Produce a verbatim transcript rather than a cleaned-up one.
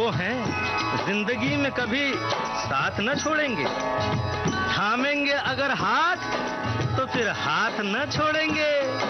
वो हैं, जिंदगी में कभी साथ न छोड़ेंगे। थामेंगे अगर हाथ तो फिर हाथ न छोड़ेंगे।